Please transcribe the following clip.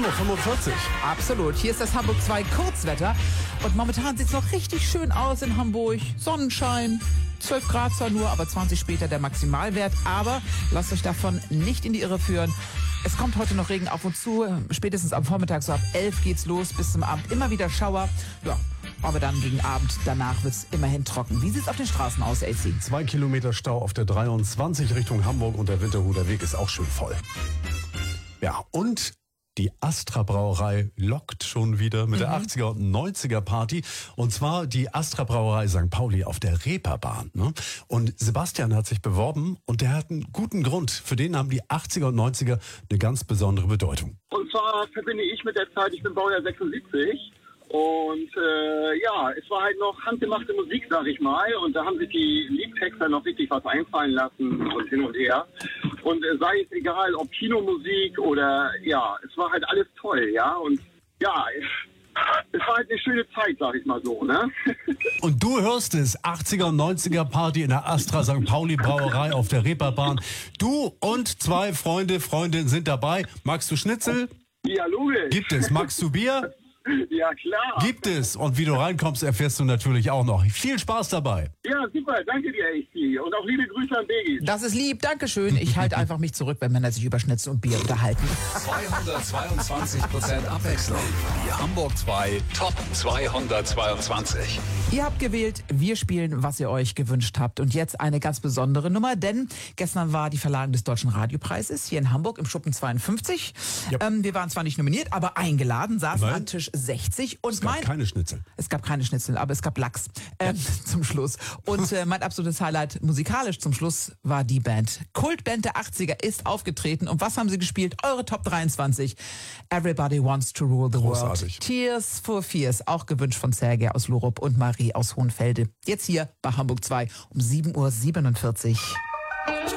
7:45 Uhr. Absolut. Hier ist das Hamburg 2 Kurzwetter. Und momentan sieht es noch richtig schön aus in Hamburg. Sonnenschein. 12 Grad zwar nur, aber 20 später der Maximalwert. Aber lasst euch davon nicht in die Irre führen. Es kommt heute noch Regen auf und zu. Spätestens am Vormittag, so ab 11 geht's los. Bis zum Abend immer wieder Schauer. Ja, aber dann gegen Abend, danach wird's immerhin trocken. Wie sieht's auf den Straßen aus, AC? 2 Kilometer Stau auf der 23 Richtung Hamburg und der Winterhuder Weg ist auch schön voll. Ja, und die Astra Brauerei lockt schon wieder mit der 80er und 90er Party. Und zwar die Astra Brauerei St. Pauli auf der Reeperbahn. Ne? Und Sebastian hat sich beworben und der hat einen guten Grund. Für den haben die 80er und 90er eine ganz besondere Bedeutung. Und zwar verbinde ich mit der Zeit, ich bin Baujahr 76. Und ja, es war halt noch handgemachte Musik, sag ich mal. Und da haben sich die Liedtexter noch richtig was einfallen lassen und hin und her. Und sei es egal, ob Kinomusik oder, ja, es war halt alles toll, ja. Und ja, es war halt eine schöne Zeit, sag ich mal so, ne? Und du hörst es, 80er und 90er Party in der Astra St. Pauli Brauerei auf der Reeperbahn. Du und 2 Freundinnen sind dabei. Magst du Schnitzel? Ja, logisch. Gibt es. Magst du Bier? Ja, klar. Gibt es. Und wie du reinkommst, erfährst du natürlich auch noch. Viel Spaß dabei. Ja, super. Danke dir, AC. Und auch liebe Grüße an Biggie. Das ist lieb, Dankeschön. Ich halte einfach mich zurück, wenn Männer sich über Schnitzel und Bier unterhalten. 222% Abwechslung. Die Hamburg 2 Top 222. Ihr habt gewählt, wir spielen, was ihr euch gewünscht habt. Und jetzt eine ganz besondere Nummer, denn gestern war die Verleihung des Deutschen Radiopreises hier in Hamburg im Schuppen 52. Ja. Wir waren zwar nicht nominiert, aber eingeladen, saßen Nein. an Tisch 60. Und Es gab keine Schnitzel. Es gab keine Schnitzel, aber es gab Lachs zum Schluss. Und mein absolutes Highlight musikalisch zum Schluss war die Band. Kultband der 80er ist aufgetreten. Und was haben sie gespielt? Eure Top 23. Everybody Wants to Rule the Großartig. World. Tears for Fears, auch gewünscht von Sergej aus Lurup und Marie aus Hohenfelde. Jetzt hier bei Hamburg 2 um 7:47 Uhr.